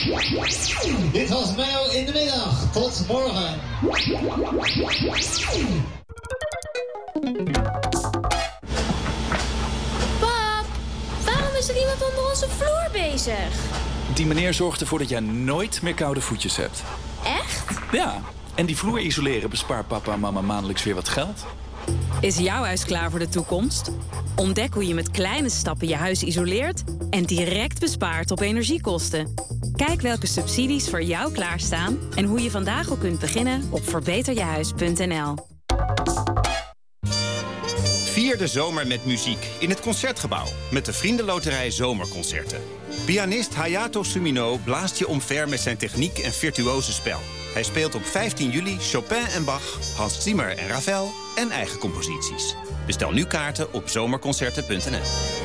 Dit was Menno in de middag. Tot morgen. Pap, waarom is er iemand onder onze vloer bezig? Die meneer zorgt ervoor dat jij nooit meer koude voetjes hebt. Echt? Ja, en die vloer isoleren bespaart papa en mama maandelijks weer wat geld. Is jouw huis klaar voor de toekomst? Ontdek hoe je met kleine stappen je huis isoleert en direct bespaart op energiekosten. Kijk welke subsidies voor jou klaarstaan en hoe je vandaag al kunt beginnen op verbeterjehuis.nl. Vier de zomer met muziek in het Concertgebouw met de Vriendenloterij Zomerconcerten. Pianist Hayato Sumino blaast je omver met zijn techniek en virtuose spel. Hij speelt op 15 juli Chopin en Bach, Hans Zimmer en Ravel en eigen composities. Bestel nu kaarten op zomerconcerten.nl.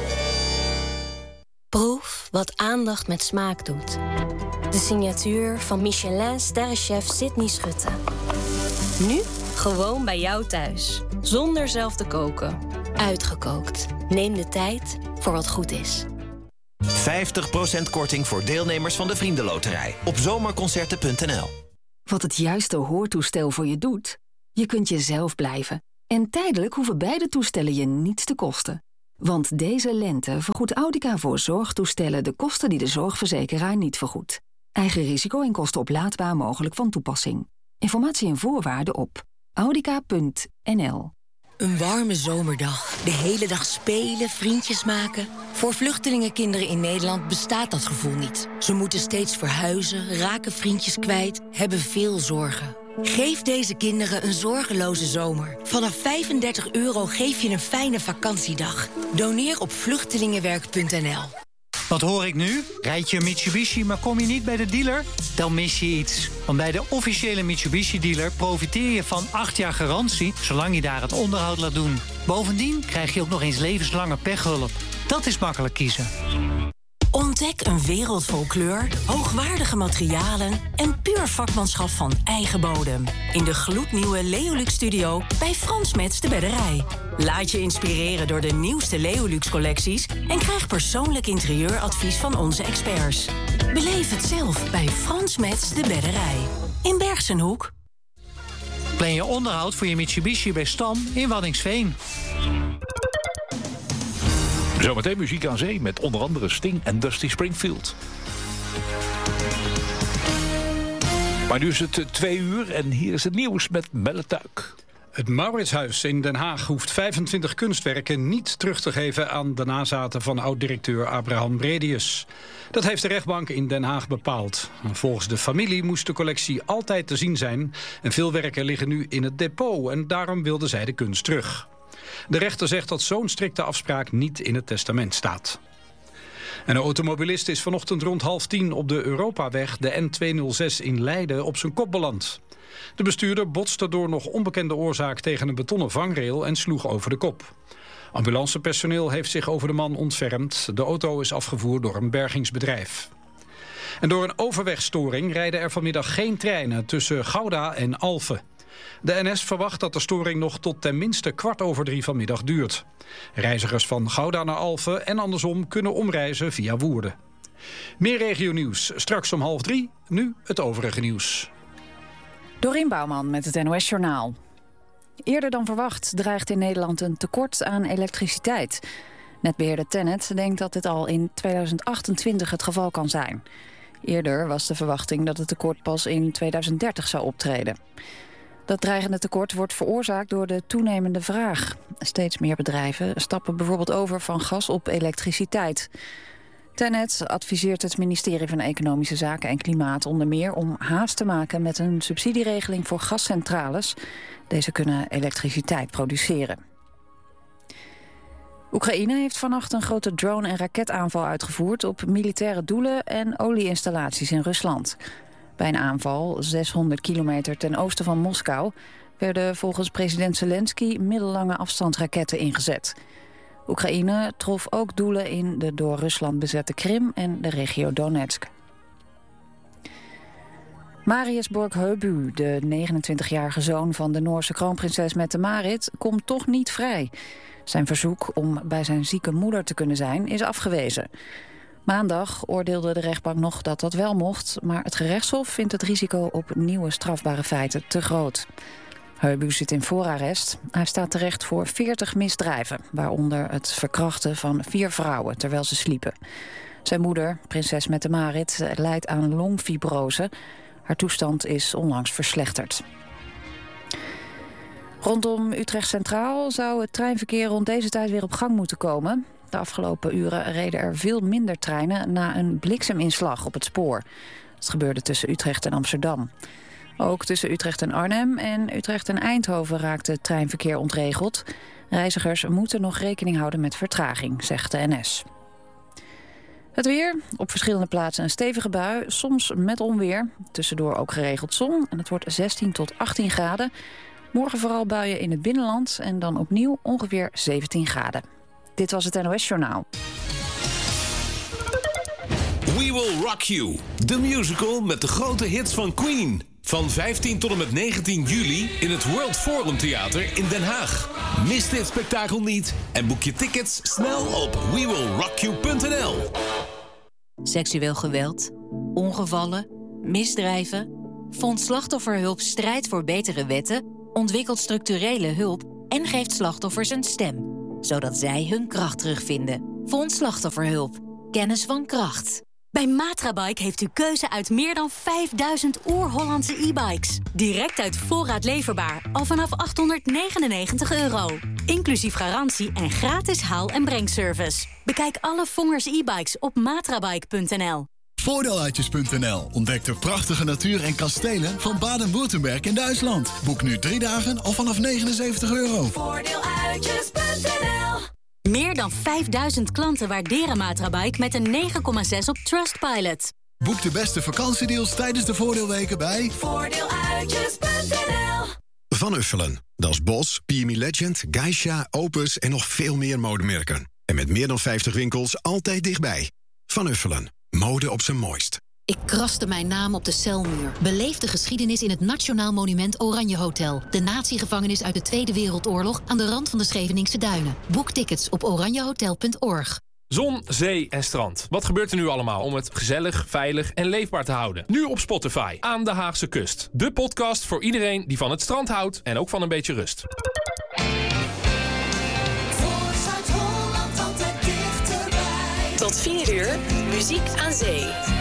Proef wat aandacht met smaak doet. De signatuur van Michelin-sterrenchef Sydney Schutte. Nu gewoon bij jou thuis. Zonder zelf te koken. Uitgekookt. Neem de tijd voor wat goed is. 50% korting voor deelnemers van de Vriendenloterij op zomerconcerten.nl. Wat het juiste hoortoestel voor je doet? Je kunt jezelf blijven. En tijdelijk hoeven beide toestellen je niets te kosten. Want deze lente vergoedt Audica voor zorgtoestellen de kosten die de zorgverzekeraar niet vergoedt. Eigen risico en kosten oplaadbaar mogelijk van toepassing. Informatie en voorwaarden op audica.nl. Een warme zomerdag. De hele dag spelen, vriendjes maken. Voor vluchtelingenkinderen in Nederland bestaat dat gevoel niet. Ze moeten steeds verhuizen, raken vriendjes kwijt, hebben veel zorgen. Geef deze kinderen een zorgeloze zomer. Vanaf €35 geef je een fijne vakantiedag. Doneer op vluchtelingenwerk.nl. Wat hoor ik nu? Rijd je een Mitsubishi, maar kom je niet bij de dealer? Dan mis je iets. Want bij de officiële Mitsubishi-dealer profiteer je van 8 jaar garantie, zolang je daar het onderhoud laat doen. Bovendien krijg je ook nog eens levenslange pechhulp. Dat is makkelijk kiezen. Ontdek een wereld vol kleur, hoogwaardige materialen en puur vakmanschap van eigen bodem. In de gloednieuwe Leolux Studio bij Frans Mets de Bedderij. Laat je inspireren door de nieuwste Leolux collecties en krijg persoonlijk interieuradvies van onze experts. Beleef het zelf bij Frans Mets de Bedderij. In Bergsenhoek. Plan je onderhoud voor je Mitsubishi bij Stam in Waddinxveen. Zometeen muziek aan zee met onder andere Sting en Dusty Springfield. Maar nu is het 2 uur en hier is het nieuws met Melle Tuik. Het Mauritshuis in Den Haag hoeft 25 kunstwerken niet terug te geven aan de nazaten van oud-directeur Abraham Bredius. Dat heeft de rechtbank in Den Haag bepaald. Volgens de familie moest de collectie altijd te zien zijn en veel werken liggen nu in het depot en daarom wilden zij de kunst terug. De rechter zegt dat zo'n strikte afspraak niet in het testament staat. En een automobilist is vanochtend rond 9:30 op de Europaweg, de N206 in Leiden, op zijn kop beland. De bestuurder botste door nog onbekende oorzaak tegen een betonnen vangrail en sloeg over de kop. Ambulancepersoneel heeft zich over de man ontfermd. De auto is afgevoerd door een bergingsbedrijf. En door een overwegstoring rijden er vanmiddag geen treinen tussen Gouda en Alphen. De NS verwacht dat de storing nog tot tenminste 3:15 vanmiddag duurt. Reizigers van Gouda naar Alphen en andersom kunnen omreizen via Woerden. Meer regionieuws straks om 2:30. Nu het overige nieuws. Dorien Bouwman met het NOS Journaal. Eerder dan verwacht dreigt in Nederland een tekort aan elektriciteit. Netbeheerder TenneT denkt dat dit al in 2028 het geval kan zijn. Eerder was de verwachting dat het tekort pas in 2030 zou optreden. Dat dreigende tekort wordt veroorzaakt door de toenemende vraag. Steeds meer bedrijven stappen bijvoorbeeld over van gas op elektriciteit. TenneT adviseert het ministerie van Economische Zaken en Klimaat onder meer om haast te maken met een subsidieregeling voor gascentrales. Deze kunnen elektriciteit produceren. Oekraïne heeft vannacht een grote drone- en raketaanval uitgevoerd op militaire doelen en olieinstallaties in Rusland. Bij een aanval 600 kilometer ten oosten van Moskou werden volgens president Zelensky middellange afstandsraketten ingezet. Oekraïne trof ook doelen in de door Rusland bezette Krim en de regio Donetsk. Marius Borg-Heubu, de 29-jarige zoon van de Noorse kroonprinses Mette-Marit, komt toch niet vrij. Zijn verzoek om bij zijn zieke moeder te kunnen zijn is afgewezen. Maandag oordeelde de rechtbank nog dat dat wel mocht, maar het gerechtshof vindt het risico op nieuwe strafbare feiten te groot. Heubu zit in voorarrest. Hij staat terecht voor 40 misdrijven, waaronder het verkrachten van 4 vrouwen terwijl ze sliepen. Zijn moeder, prinses Mette-Marit, lijdt aan longfibrose. Haar toestand is onlangs verslechterd. Rondom Utrecht Centraal zou het treinverkeer rond deze tijd weer op gang moeten komen. De afgelopen uren reden er veel minder treinen na een blikseminslag op het spoor. Het gebeurde tussen Utrecht en Amsterdam. Ook tussen Utrecht en Arnhem en Utrecht en Eindhoven raakte het treinverkeer ontregeld. Reizigers moeten nog rekening houden met vertraging, zegt de NS. Het weer. Op verschillende plaatsen een stevige bui, soms met onweer. Tussendoor ook geregeld zon en het wordt 16 tot 18 graden. Morgen vooral buien in het binnenland en dan opnieuw ongeveer 17 graden. Dit was het NOS Journaal. We Will Rock You, de musical met de grote hits van Queen. Van 15 tot en met 19 juli in het World Forum Theater in Den Haag. Mis dit spektakel niet en boek je tickets snel op wewillrockyou.nl. Seksueel geweld, ongevallen, misdrijven. Fonds Slachtofferhulp strijdt voor betere wetten, ontwikkelt structurele hulp en geeft slachtoffers een stem, zodat zij hun kracht terugvinden. Fonds Slachtofferhulp. Kennis van kracht. Bij Matrabike heeft u keuze uit meer dan 5000 oer-Hollandse e-bikes. Direct uit voorraad leverbaar, al vanaf €899. Inclusief garantie en gratis haal- en brengservice. Bekijk alle Vongers e-bikes op matrabike.nl. Voordeeluitjes.nl ontdekt de prachtige natuur en kastelen van Baden-Württemberg in Duitsland. Boek nu 3 dagen al vanaf €79. Voordeeluitjes.nl. Meer dan 5000 klanten waarderen Matrabike met een 9,6 op Trustpilot. Boek de beste vakantiedeals tijdens de voordeelweken bij Voordeeluitjes.nl. Van Uffelen. Dat is Bos, PME Legend, Geisha, Opus en nog veel meer modemerken. En met meer dan 50 winkels altijd dichtbij. Van Uffelen. Mode op zijn mooist. Ik kraste mijn naam op de celmuur. Beleef de geschiedenis in het Nationaal Monument Oranje Hotel. De natiegevangenis uit de Tweede Wereldoorlog aan de rand van de Scheveningse Duinen. Boek tickets op oranjehotel.org. Zon, zee en strand. Wat gebeurt er nu allemaal om het gezellig, veilig en leefbaar te houden? Nu op Spotify, aan de Haagse kust. De podcast voor iedereen die van het strand houdt en ook van een beetje rust. Tot 4 uur, muziek aan zee.